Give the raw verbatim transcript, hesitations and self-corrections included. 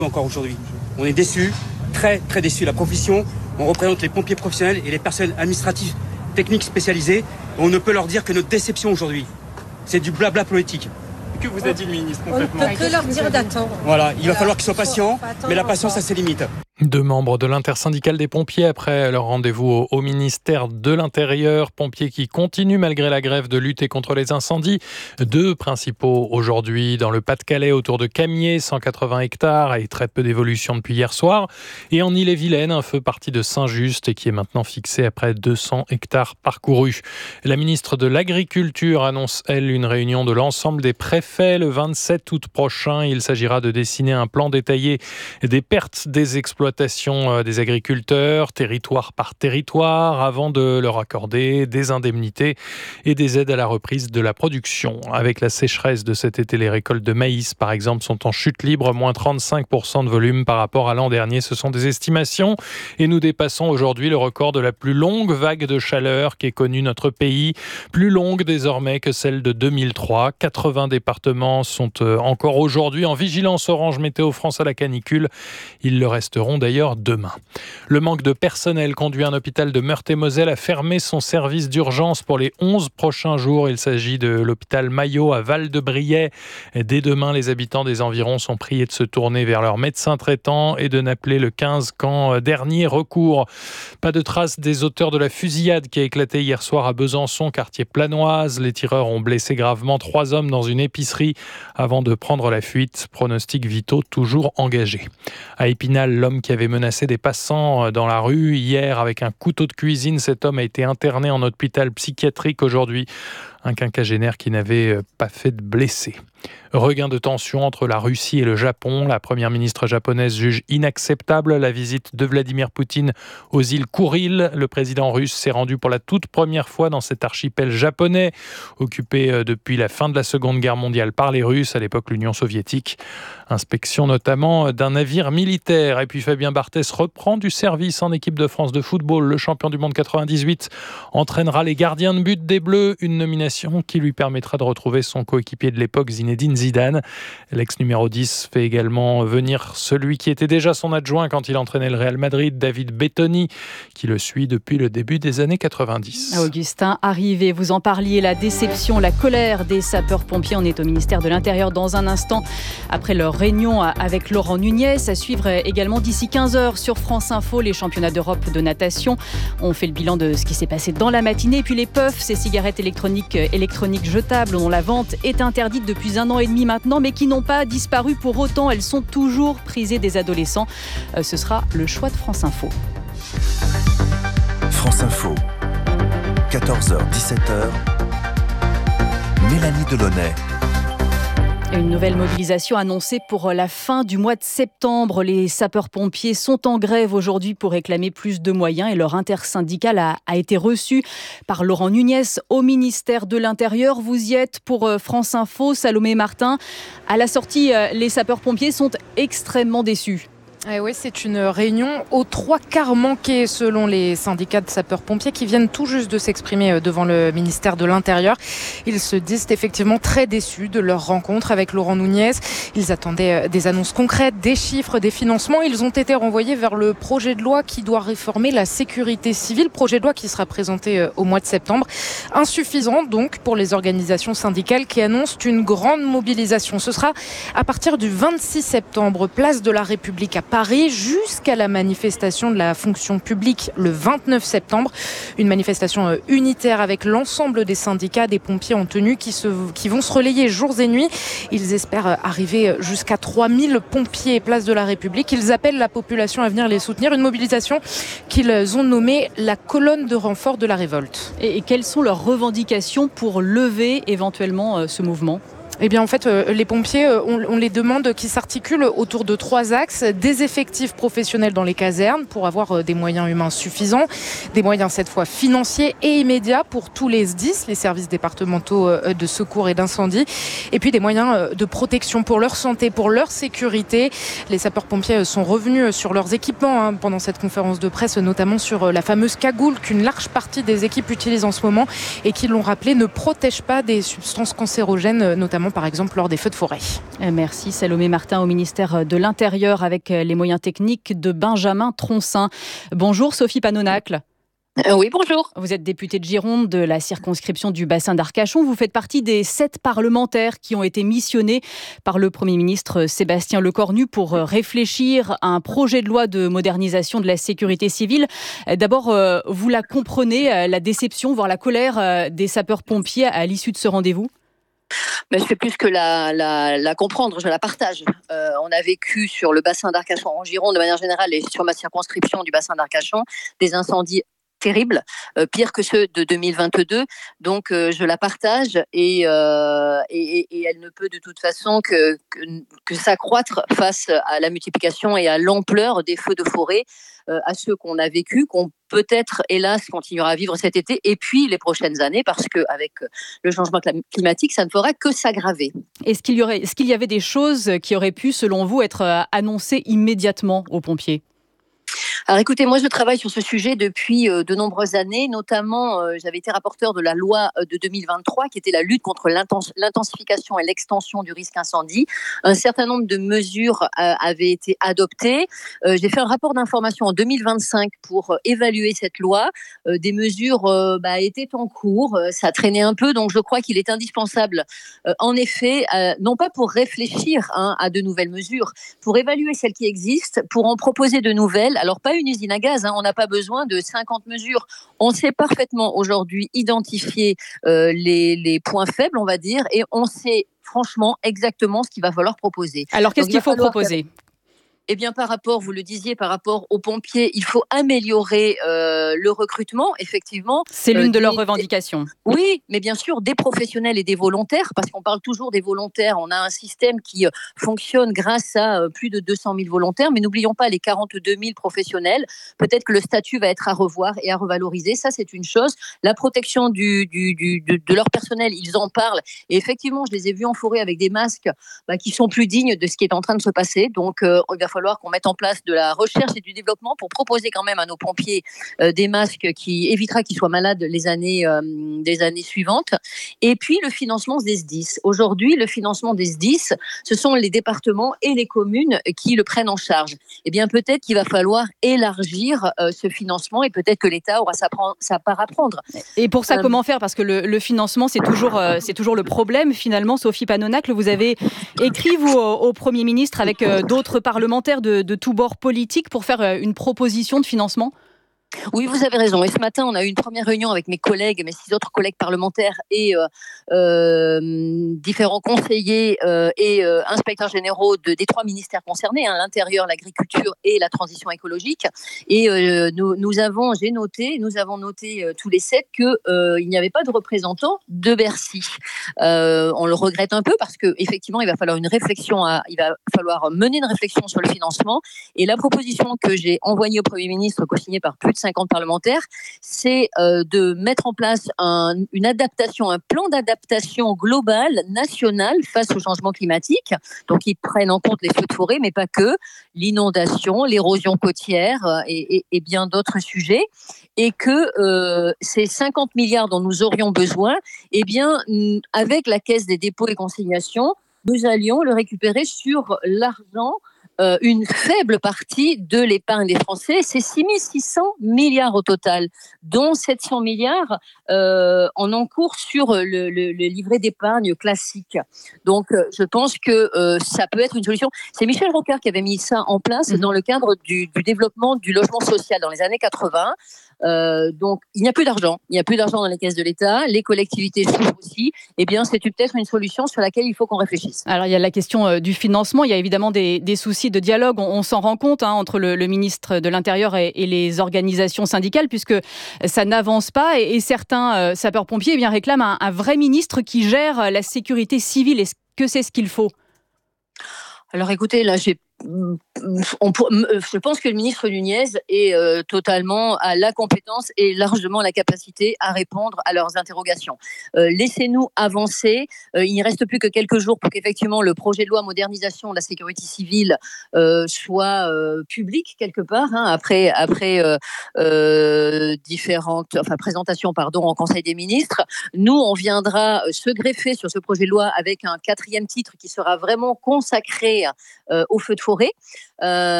Encore aujourd'hui. On est déçus, très très déçus. La profession, on représente les pompiers professionnels et les personnels administratifs techniques spécialisés. On ne peut leur dire que notre déception aujourd'hui. C'est du blabla politique. Que vous a dit le ministre concrètement? On ne peut que leur dire d'attendre. Voilà, il va falloir qu'ils soient patients, mais la patience a ses limites. Deux membres de l'intersyndicale des pompiers après leur rendez-vous au, au ministère de l'Intérieur. Pompiers qui continuent malgré la grève de lutter contre les incendies. Deux principaux aujourd'hui dans le Pas-de-Calais autour de Camiers, cent quatre-vingts hectares et très peu d'évolution depuis hier soir. Et en Ille-et-Vilaine, un feu parti de Saint-Just et qui est maintenant fixé après deux cents hectares parcourus. La ministre de l'Agriculture annonce, elle, une réunion de l'ensemble des préfets le vingt-sept août prochain. Il s'agira de dessiner un plan détaillé des pertes des exploitations des agriculteurs, territoire par territoire, avant de leur accorder des indemnités et des aides à la reprise de la production. Avec la sécheresse de cet été, les récoltes de maïs, par exemple, sont en chute libre, moins trente-cinq pour cent de volume par rapport à l'an dernier. Ce sont des estimations et nous dépassons aujourd'hui le record de la plus longue vague de chaleur qu'ait connue notre pays, plus longue désormais que celle de deux mille trois. quatre-vingts départements sont encore aujourd'hui en vigilance orange météo France à la canicule. Ils le resteront d'ailleurs demain. Le manque de personnel conduit un hôpital de Meurthe-et-Moselle à fermer son service d'urgence pour les onze prochains jours. Il s'agit de l'hôpital Maillot à Val-de-Briey. Dès demain, les habitants des environs sont priés de se tourner vers leur médecin traitant et de n'appeler le quinze qu'en dernier recours. Pas de traces des auteurs de la fusillade qui a éclaté hier soir à Besançon, quartier Planoise. Les tireurs ont blessé gravement trois hommes dans une épicerie avant de prendre la fuite. Pronostics vitaux toujours engagés. À Épinal, l'homme qui avait menacé des passants dans la rue hier avec un couteau de cuisine, cet homme a été interné en hôpital psychiatrique aujourd'hui. Un quinquagénaire qui n'avait pas fait de blessés. Regain de tension entre la Russie et le Japon. La première ministre japonaise juge inacceptable la visite de Vladimir Poutine aux îles Kouril. Le président russe s'est rendu pour la toute première fois dans cet archipel japonais, occupé depuis la fin de la Seconde Guerre mondiale par les Russes, à l'époque l'Union soviétique. Inspection notamment d'un navire militaire. Et puis Fabien Barthès reprend du service en équipe de France de football. Le champion du monde quatre-vingt-dix-huit entraînera les gardiens de but des Bleus, une nomination qui lui permettra de retrouver son coéquipier de l'époque, Zinedine Zidane. L'ex numéro dix fait également venir celui qui était déjà son adjoint quand il entraînait le Real Madrid, David Bettoni, qui le suit depuis le début des années quatre-vingt-dix. Augustin, arrivé, vous en parliez, la déception, la colère des sapeurs-pompiers. On est au ministère de l'Intérieur dans un instant, après leur réunion avec Laurent Nunez. À suivre également d'ici quinze heures sur France Info, les championnats d'Europe de natation. On fait le bilan de ce qui s'est passé dans la matinée. Et puis les puffs, ces cigarettes électroniques électroniques jetables dont la vente est interdite depuis un an et demi maintenant, mais qui n'ont pas disparu pour autant. Elles sont toujours prisées des adolescents. Euh, ce sera le choix de France Info. France Info, quatorze heures dix-sept heures, Mélanie Delaunay. Une nouvelle mobilisation annoncée pour la fin du mois de septembre. Les sapeurs-pompiers sont en grève aujourd'hui pour réclamer plus de moyens et leur intersyndicale a, a été reçu par Laurent Nunez au ministère de l'Intérieur. Vous y êtes pour France Info, Salomé Martin. À la sortie, les sapeurs-pompiers sont extrêmement déçus. Eh oui, c'est une réunion aux trois quarts manquée selon les syndicats de sapeurs-pompiers qui viennent tout juste de s'exprimer devant le ministère de l'Intérieur. Ils se disent effectivement très déçus de leur rencontre avec Laurent Nunez. Ils attendaient des annonces concrètes, des chiffres, des financements. Ils ont été renvoyés vers le projet de loi qui doit réformer la sécurité civile, projet de loi qui sera présenté au mois de septembre. Insuffisant donc pour les organisations syndicales qui annoncent une grande mobilisation. Ce sera à partir du vingt-six septembre, place de la République à Paris, jusqu'à la manifestation de la fonction publique le vingt-neuf septembre. Une manifestation unitaire avec l'ensemble des syndicats des pompiers en tenue qui, se, qui vont se relayer jours et nuits. Ils espèrent arriver jusqu'à trois mille pompiers place de la République. Ils appellent la population à venir les soutenir. Une mobilisation qu'ils ont nommée la colonne de renfort de la révolte. Et, et quelles sont leurs revendications pour lever éventuellement euh, ce mouvement ? Eh bien, en fait, euh, les pompiers, euh, on, on les demande qui s'articulent autour de trois axes. Des effectifs professionnels dans les casernes pour avoir euh, des moyens humains suffisants, des moyens cette fois financiers et immédiats pour tous les S D I S, les services départementaux euh, de secours et d'incendie, et puis des moyens euh, de protection pour leur santé, pour leur sécurité. Les sapeurs-pompiers euh, sont revenus sur leurs équipements hein, pendant cette conférence de presse, notamment sur euh, la fameuse cagoule qu'une large partie des équipes utilisent en ce moment et qui, l'ont rappelé, ne protège pas des substances cancérogènes, notamment notamment par exemple lors des feux de forêt. Merci Salomé Martin au ministère de l'Intérieur avec les moyens techniques de Benjamin Troncin. Bonjour Sophie Panonacle. Euh, oui, bonjour. Vous êtes députée de Gironde de la circonscription du bassin d'Arcachon. Vous faites partie des sept parlementaires qui ont été missionnés par le Premier ministre Sébastien Lecornu pour réfléchir à un projet de loi de modernisation de la sécurité civile. D'abord, vous la comprenez, la déception, voire la colère des sapeurs-pompiers à l'issue de ce rendez-vous ? Mais je fais plus que la, la, la comprendre, je la partage. Euh, on a vécu sur le bassin d'Arcachon, en Gironde de manière générale, et sur ma circonscription du bassin d'Arcachon, des incendies terribles, euh, pire que ceux de deux mille vingt-deux. Donc, euh, je la partage et, euh, et, et elle ne peut de toute façon que, que, que s'accroître face à la multiplication et à l'ampleur des feux de forêt, euh, à ceux qu'on a vécu, qu'on peut-être, hélas, continuera à vivre cet été et puis les prochaines années, parce qu'avec le changement climatique, ça ne fera que s'aggraver. Est-ce qu'il y aurait, est-ce qu'il y avait des choses qui auraient pu, selon vous, être annoncées immédiatement aux pompiers ? Alors écoutez, moi je travaille sur ce sujet depuis euh, de nombreuses années, notamment euh, j'avais été rapporteure de la loi de deux mille vingt-trois qui était la lutte contre l'intens- l'intensification et l'extension du risque incendie. Un certain nombre de mesures euh, avaient été adoptées. Euh, j'ai fait un rapport d'information en deux mille vingt-cinq pour euh, évaluer cette loi. Euh, des mesures euh, bah, étaient en cours, euh, ça traînait un peu, donc je crois qu'il est indispensable, euh, en effet, euh, non pas pour réfléchir hein, à de nouvelles mesures, pour évaluer celles qui existent, pour en proposer de nouvelles. Alors pas une usine à gaz, hein, on n'a pas besoin de cinquante mesures. On sait parfaitement aujourd'hui identifier euh, les, les points faibles, on va dire, et on sait franchement exactement ce qu'il va falloir proposer. Alors qu'est-ce Donc, qu'il faut proposer ? Eh bien, par rapport, vous le disiez, par rapport aux pompiers, il faut améliorer euh, le recrutement, effectivement. C'est l'une euh, de des, leurs revendications. Des, oui, mais bien sûr, des professionnels et des volontaires, parce qu'on parle toujours des volontaires. On a un système qui euh, fonctionne grâce à euh, plus de deux cent mille volontaires, mais n'oublions pas les quarante-deux mille professionnels. Peut-être que le statut va être à revoir et à revaloriser. Ça, c'est une chose. La protection du, du, du, de, de leur personnel, ils en parlent. Et effectivement, je les ai vus en forêt avec des masques bah, qui sont plus dignes de ce qui est en train de se passer. Donc, euh, il va falloir qu'on mette en place de la recherche et du développement pour proposer quand même à nos pompiers euh, des masques qui évitera qu'ils soient malades les années, euh, des années suivantes. Et puis le financement des S D I S. Aujourd'hui, le financement des S D I S, ce sont les départements et les communes qui le prennent en charge. Eh bien, peut-être qu'il va falloir élargir euh, ce financement et peut-être que l'État aura sa, sa part à prendre. Et pour ça, euh, comment faire ? Parce que le, le financement, c'est toujours, euh, c'est toujours le problème. Finalement, Sophie Panonacle, vous avez écrit, vous, au, au Premier ministre, avec euh, d'autres parlementaires de, de tous bords politiques pour faire euh, une proposition de financement ? Oui, vous avez raison. Et ce matin, on a eu une première réunion avec mes collègues, mes six autres collègues parlementaires et euh, euh, différents conseillers euh, et euh, inspecteurs généraux de, des trois ministères concernés, hein, l'intérieur, l'agriculture et la transition écologique. Et euh, nous, nous avons, j'ai noté, nous avons noté euh, tous les sept qu'il euh, n'y avait pas de représentants de Bercy. Euh, on le regrette un peu parce qu'effectivement, il va falloir une réflexion, à, il va falloir mener une réflexion sur le financement. Et la proposition que j'ai envoyée au Premier ministre, co-signée par plus de cinquante parlementaires, c'est euh, de mettre en place un, une adaptation, un plan d'adaptation global, national, face au changement climatique. Donc, ils prennent en compte les feux de forêt, mais pas que, l'inondation, l'érosion côtière euh, et, et, et bien d'autres sujets. Et que euh, ces cinquante milliards dont nous aurions besoin, eh bien, avec la Caisse des dépôts et consignations, nous allions le récupérer sur l'argent, euh, une faible partie de l'épargne des Français. C'est six mille six cents milliards au total, dont sept cents milliards euh, en encours sur le, le, le livret d'épargne classique. Donc, euh, je pense que euh, ça peut être une solution. C'est Michel Rocard qui avait mis ça en place mmh. dans le cadre du, du développement du logement social dans les années quatre-vingts. Euh, donc, il n'y a plus d'argent. Il n'y a plus d'argent dans les caisses de l'État. Les collectivités souffrent aussi. Eh bien, c'est peut-être une solution sur laquelle il faut qu'on réfléchisse. Alors, il y a la question euh, du financement. Il y a évidemment des, des soucis de dialogue. On, on s'en rend compte hein, entre le, le ministre de l'Intérieur et, et les organisations syndicales, puisque ça n'avance pas. Et, et certains euh, sapeurs-pompiers eh bien, réclament un, un vrai ministre qui gère la sécurité civile. Est-ce que c'est ce qu'il faut ? Alors, écoutez, là, j'ai on, je pense que le ministre Nunez est euh, totalement à la compétence et largement la capacité à répondre à leurs interrogations. Euh, laissez-nous avancer. Euh, il ne reste plus que quelques jours pour qu'effectivement le projet de loi modernisation de la sécurité civile euh, soit euh, public quelque part, hein, après, après euh, euh, différentes enfin, présentations pardon, en Conseil des ministres. Nous, on viendra se greffer sur ce projet de loi avec un quatrième titre qui sera vraiment consacré euh, au feu de forêt. Euh,